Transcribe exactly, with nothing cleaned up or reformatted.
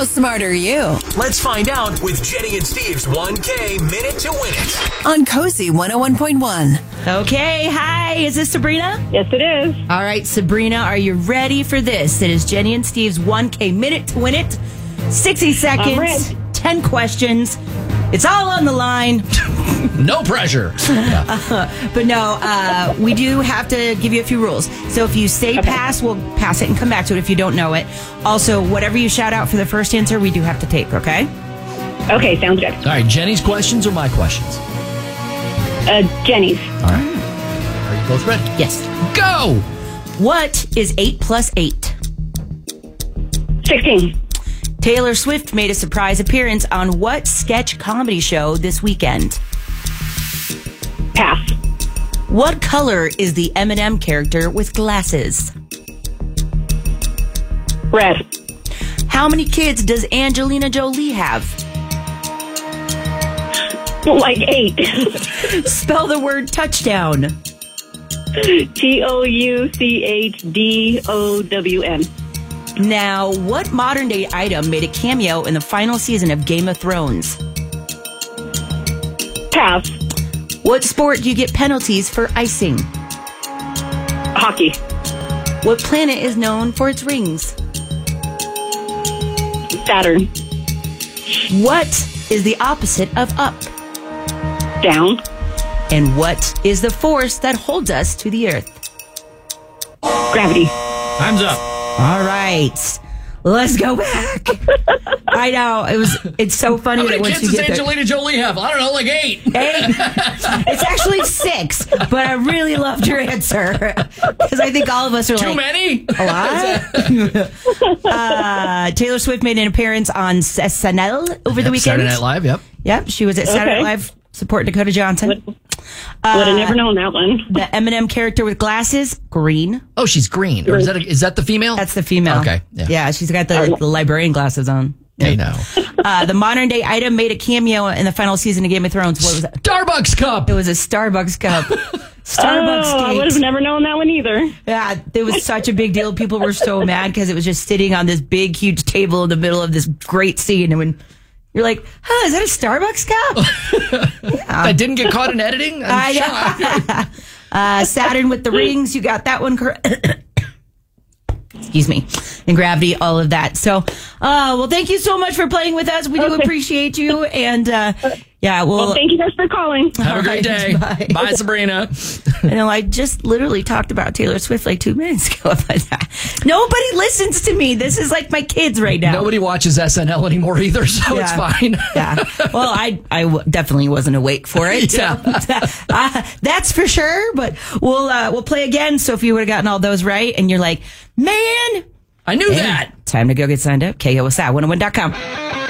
How smart are you? Let's find out with Jenny and Steve's one K Minute to Win It. On Cozy one oh one point one. Okay, hi. Is this Sabrina? Yes, it is. All right, Sabrina, are you ready for this? It is Jenny and Steve's one K Minute to Win It. sixty seconds, ready. ten questions. It's all on the line. No pressure. Yeah. Uh, but no, uh, we do have to give you a few rules. So if you say Okay. pass, we'll pass it and come back to it if you don't know it. Also, whatever you shout out for the first answer, we do have to take, okay? Okay, sounds good. All right, Jenny's questions or my questions? Uh, Jenny's. All right. Are you both ready? Yes. Go! What is eight plus eight? sixteen. Taylor Swift made a surprise appearance on what sketch comedy show this weekend? Pass. What color is the Eminem character with glasses? Red. How many kids does Angelina Jolie have? Like eight. Spell the word touchdown. T O U C H D O W N. Now, what modern day item made a cameo in the final season of Game of Thrones? Pass. What sport do you get penalties for icing? Hockey. What planet is known for its rings? Saturn. What is the opposite of up? Down. And what is the force that holds us to the earth? Gravity. Time's up. All right. Let's go back. I know. It was. It's so funny How that many once kids you does get there. Angelina Jolie have? I don't know, like eight. Eight. It's actually six, but I really loved your answer because I think all of us are Too like, many? a lot. uh, Taylor Swift made an appearance on S N L over the Yep, weekend. Saturday Night Live, yep. Yep, she was at Saturday Okay. Night Live supporting Dakota Johnson. Would, would have never known that one. The Eminem character with glasses, green. Oh, she's green. Or is that a, is that the female? That's the female. Okay, yeah. she's got the, the librarian glasses on. I know. Uh, the modern day item made a cameo in the final season of Game of Thrones. What was it? Starbucks cup. It was a Starbucks cup. Starbucks Oh, I would cakes. have never known that one either. Yeah, it was such a big deal. People were so mad because it was just sitting on this big, huge table in the middle of this great scene. And when you're like, huh, is that a Starbucks cup? Yeah. That didn't get caught in editing? I'm I shocked. know. uh, Saturn with the rings. You got that one correct. Excuse me. And gravity, all of that. So, uh, well, thank you so much for playing with us. We do Okay. appreciate you. And, uh, yeah, we'll. Well, thank you guys for calling. Have a great day. Bye. Bye, Sabrina. I know I just literally talked about Taylor Swift like two minutes ago. But nobody listens to me. This is like my kids right now. Nobody watches S N L anymore either, so it's Yeah. fine. Yeah. Well, I I w- definitely wasn't awake for it. Yeah. So, uh, that's for sure. But we'll uh, we'll play again. So if you would have gotten all those right, and you're like, man, I knew hey, that. time to go get signed up. K O S I one oh one dot com.